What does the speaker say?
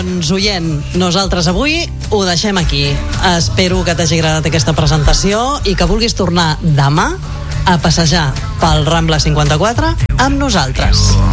Doncs, oient, nosaltres avui ho deixem aquí. Espero que t'hagi agradat aquesta presentació i que vulguis tornar demà a passejar pel Rambla 54 amb nosaltres.